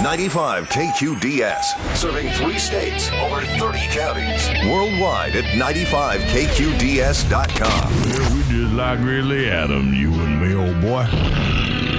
95 KQDS. Serving 3 states, over 30 counties. Worldwide at 95KQDS.com. Yeah, we just like Grizzly Adams, you and me, old boy.